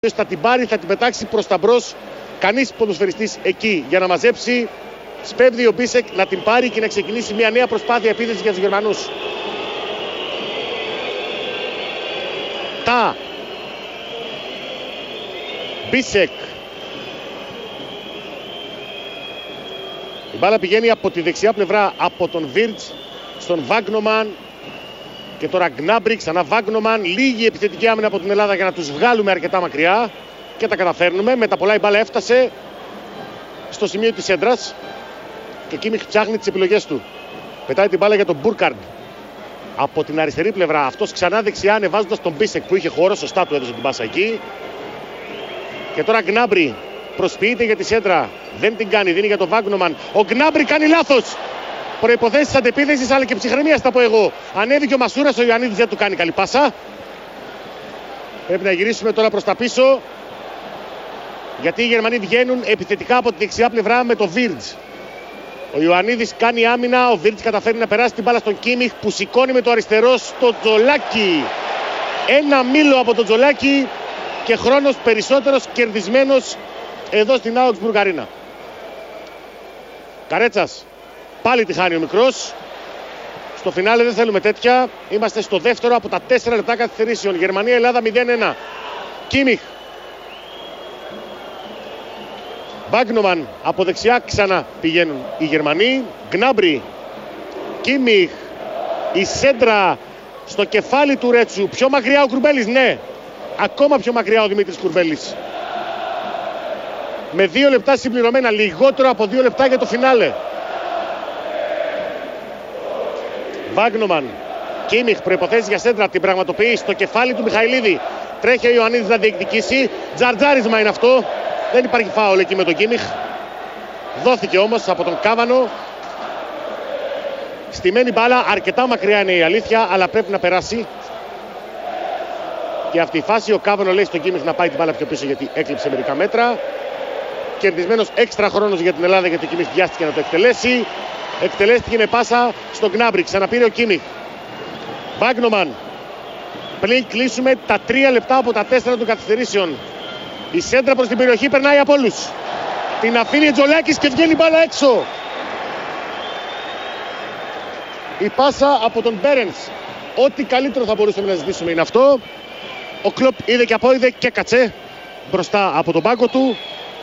θα την πάρει, θα την πετάξει προς τα μπρος. Κανείς ποδοσφαιριστής εκεί για να μαζέψει. Σπέβδει ο Μπίσεκ να την πάρει και να ξεκινήσει μια νέα προσπάθεια επίθεσης για τους Γερμανούς. Μπίσεκ. Η μπάλα πηγαίνει από τη δεξιά πλευρά από τον Βίρτς στον Βάγνομαν. Και τώρα Γκνάμπρι, ξανά Βάγνομαν. Λίγη επιθετική άμυνα από την Ελλάδα για να τους βγάλουμε αρκετά μακριά. Και τα καταφέρνουμε. Με τα πολλά η μπάλα έφτασε στο σημείο της έντρας. Και Κίμιχ ψάχνει τις επιλογές του. Πετάει την μπάλα για τον Μπούρκαρντ. Από την αριστερή πλευρά. Αυτός ξανά δεξιά ανεβάζοντας τον Μπίσεκ που είχε χώρο. Σωστά του έδωσε την πάσα εκεί. Και τώρα Γκνάμπρι προσποιείται για τη σέντρα. Δεν την κάνει, δίνει για τον Βάγνομαν. Ο Γκνάμπρι κάνει λάθος. Προϋποθέσεις αντεπίθεσης αλλά και ψυχραιμίας θα πω εγώ. Ανέβηκε ο Μασούρας, ο Ιωαννίδης δεν του κάνει καλή πάσα. Πρέπει να γυρίσουμε τώρα προς τα πίσω. Γιατί οι Γερμανοί βγαίνουν επιθετικά από τη δεξιά πλευρά με το Βίρτς. Ο Ιωαννίδης κάνει άμυνα, ο Βίρτς καταφέρει να περάσει την μπάλα στον Κίμιχ που σηκώνει με το αριστερό στο Τζολάκι. Ένα μήλο από τον Τζολάκι και χρόνος περισσότερος κερδισμένος εδώ στην Augsburg Arena. Καρέτσας. Πάλι τη χάνει ο μικρός. Στο φινάλε δεν θέλουμε τέτοια. Είμαστε στο δεύτερο από τα 4 λεπτά καθυστερήσεων. Γερμανία-Ελλάδα 0-1. Κίμιχ. Βάγνομαν από δεξιά ξανά πηγαίνουν οι Γερμανοί. Γκνάμπρι. Κίμιχ. Η σέντρα στο κεφάλι του Ρέτσου. Πιο μακριά ο Κουρμπέλης, ναι. Ακόμα πιο μακριά ο Δημήτρης Κουρμπέλης. Με 2 λεπτά συμπληρωμένα. Λιγότερο από 2 λεπτά για το φινάλε. Βάγνομαν. Κίμιχ προϋποθέσεις για σέντρα. Την πραγματοποιεί στο κεφάλι του Μιχαηλίδη. Τρέχει ο Ιωαννίδης να διεκδικήσει. Τζαρτζάρισμα είναι αυτό. Δεν υπάρχει φάουλ εκεί με τον Κίμιχ. Δόθηκε όμως από τον Κάβανο. Στημένη μπάλα. Αρκετά μακριά είναι η αλήθεια. Αλλά πρέπει να περάσει. Και αυτή η φάση ο Κάβανο λέει στον Κίμιχ να πάει την μπάλα πιο πίσω γιατί έκλειψε μερικά μέτρα. Κερδισμένος έξτρα χρόνος για την Ελλάδα γιατί ο Κίμιχ βιάστηκε να το εκτελέσει. Εκτελέστηκε με πάσα στον Γκνάμπρι. Ξαναπήρε ο Κίμιχ. Βάγνομαν. Πριν κλείσουμε τα 3 λεπτά από τα 4 των καθυστερήσεων. Η σέντρα προς την περιοχή περνάει από όλους. Την αφήνει ο Τζολάκης και βγαίνει μπάλα έξω. Η πάσα από τον Μπέρενς. Ό,τι καλύτερο θα μπορούσαμε να ζητήσουμε είναι αυτό. Ο Κλοπ είδε και απόειδε και κάτσε μπροστά από τον πάγκο του.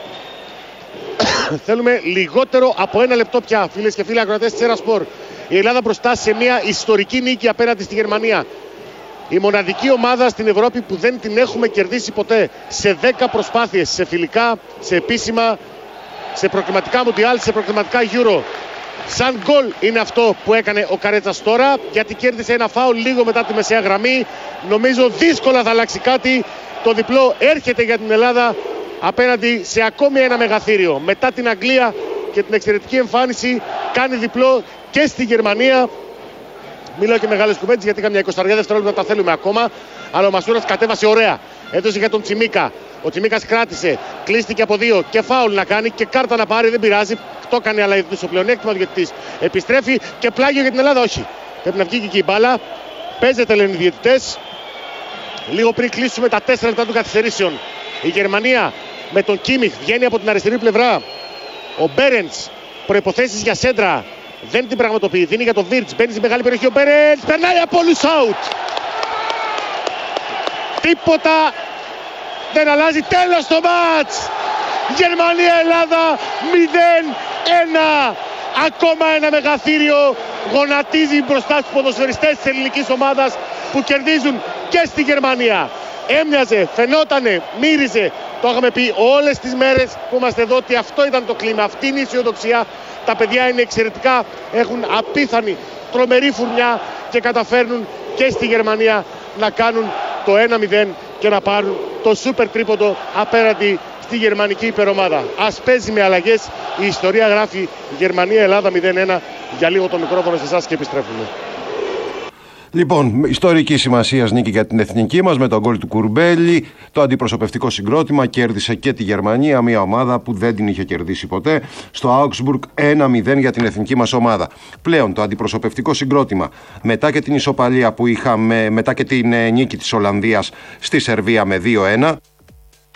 Θέλουμε λιγότερο από 1 λεπτό πια, φίλες και φίλοι ακροατές της Erasport. Η Ελλάδα μπροστά σε μια ιστορική νίκη απέναντι στη Γερμανία. Η μοναδική ομάδα στην Ευρώπη που δεν την έχουμε κερδίσει ποτέ. Σε 10 προσπάθειες, σε φιλικά, σε επίσημα, σε προκριματικά Μουντιάλ, σε προκριματικά Euro. Σαν γκολ είναι αυτό που έκανε ο Καρέτσας τώρα, γιατί κέρδισε ένα φάουλ λίγο μετά τη μεσαία γραμμή. Νομίζω δύσκολα θα αλλάξει κάτι. Το διπλό έρχεται για την Ελλάδα απέναντι σε ακόμη ένα μεγαθύριο. Μετά την Αγγλία και την εξαιρετική εμφάνιση κάνει διπλό και στη Γερμανία. Μιλάω και μεγάλες κουβέντες γιατί καμιά 20 δευτερόλεπτα τα θέλουμε ακόμα. Αλλά ο Μασούρας κατέβασε ωραία. Έδωσε για τον Τσιμίκα. Ο Τσιμίκας κράτησε. Κλείστηκε από 2 και φάουλ να κάνει και κάρτα να πάρει. Δεν πειράζει. Το έκανε αλλά στο πλεονέκτημα του διαιτητής. Επιστρέφει και πλάγιο για την Ελλάδα. Όχι. Πρέπει να βγει και εκεί η μπάλα. Παίζεται λένε οι διαιτητές. Λίγο πριν κλείσουμε τα 4 λεπτά των καθυστερήσεων. Η Γερμανία με τον Κίμιχ βγαίνει από την αριστερή πλευρά. Ο Μπέρενς. Προϋποθέσεις για σέντρα. Δεν την πραγματοποιεί. Δίνει για τον Βίρτς. Μπαίνει στη μεγάλη περιοχή ο Μπέρενς. Περνάει από όλους out. Τίποτα δεν αλλάζει. Τέλος το μάτς. Γερμανία-Ελλάδα 0-1. Ακόμα ένα μεγαθύριο γονατίζει μπροστά στους ποδοσφαιριστές της ελληνικής ομάδας που κερδίζουν και στη Γερμανία. Έμοιαζε, φαινότανε, μύριζε. Το είχαμε πει όλες τις μέρες που είμαστε εδώ ότι αυτό ήταν το κλίμα. Αυτή είναι η αισιοδοξία. Τα παιδιά είναι εξαιρετικά. Έχουν απίθανη, τρομερή φουρνιά και καταφέρνουν και στη Γερμανία να κάνουν το 1-0 και να πάρουν το σούπερ τρίποντο απέναντι στη γερμανική υπερομάδα. Ας παίζει με αλλαγές. Η ιστορία γράφει Γερμανία-Ελλάδα 0-1. Για λίγο το μικρόφωνο σε εσάς και επιστρέφουμε. Λοιπόν, ιστορική σημασίας νίκη για την εθνική μας με τον γκολ του Κουρμπέλη. Το αντιπροσωπευτικό συγκρότημα κέρδισε και τη Γερμανία, μια ομάδα που δεν την είχε κερδίσει ποτέ. Στο Augsburg 1-0 για την εθνική μας ομάδα. Πλέον το αντιπροσωπευτικό συγκρότημα μετά και την ισοπαλία που είχαμε, μετά και την νίκη της Ολλανδίας στη Σερβία με 2-1.